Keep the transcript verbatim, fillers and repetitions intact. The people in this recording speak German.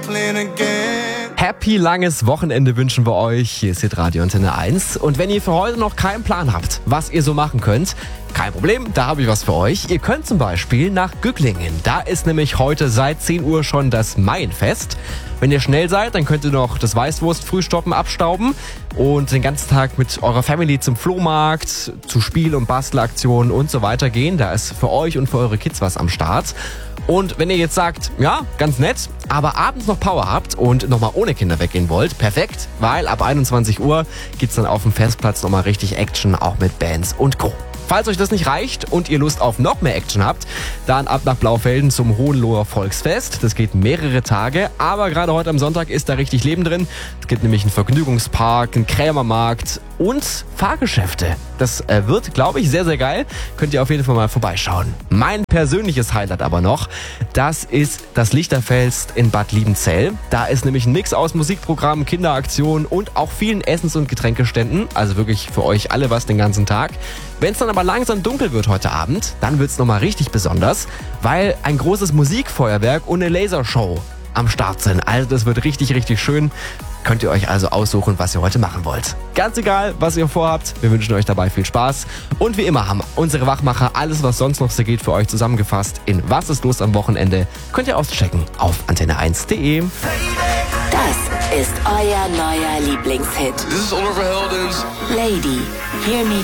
Happy langes Wochenende wünschen wir euch. Hier ist Hitradio Antenne eins. Und wenn ihr für heute noch keinen Plan habt, was ihr so machen könnt, kein Problem, da habe ich was für euch. Ihr könnt zum Beispiel nach Gücklingen. Da ist nämlich heute seit zehn Uhr schon das Maienfest. Wenn ihr schnell seid, dann könnt ihr noch das Weißwurst-Frühstoppen abstauben und den ganzen Tag mit eurer Family zum Flohmarkt, zu Spiel- und Bastelaktionen und so weiter gehen. Da ist für euch und für eure Kids was am Start. Und wenn ihr jetzt sagt, ja, ganz nett, aber abends noch Power habt und nochmal ohne Kinder weggehen wollt, perfekt, weil ab einundzwanzig Uhr gibt's dann auf dem Festplatz nochmal richtig Action, auch mit Bands und Co. Falls euch das nicht reicht und ihr Lust auf noch mehr Action habt, dann ab nach Blaufelden zum Hohenloher Volksfest. Das geht mehrere Tage, aber gerade heute am Sonntag ist da richtig Leben drin. Es gibt nämlich einen Vergnügungspark, einen Krämermarkt und Fahrgeschäfte. Das äh, wird, glaube ich, sehr, sehr geil. Könnt ihr auf jeden Fall mal vorbeischauen. Mein persönliches Highlight aber noch, das ist das Lichterfest in Bad Liebenzell. Da ist nämlich ein Mix aus Musikprogramm, Kinderaktionen und auch vielen Essens- und Getränkeständen. Also wirklich für euch alle was den ganzen Tag. Wenn es dann aber langsam dunkel wird heute Abend, dann wird es nochmal richtig besonders, weil ein großes Musikfeuerwerk und eine Lasershow am Start sind. Also das wird richtig, richtig schön. Könnt ihr euch also aussuchen, was ihr heute machen wollt. Ganz egal, was ihr vorhabt, wir wünschen euch dabei viel Spaß. Und wie immer haben unsere Wachmacher alles, was sonst noch so geht, für euch zusammengefasst in Was ist los am Wochenende. Könnt ihr auschecken auf antenne eins punkt de. Das ist euer neuer Lieblingshit. This is Oliver Heldens. Lady, Hear Me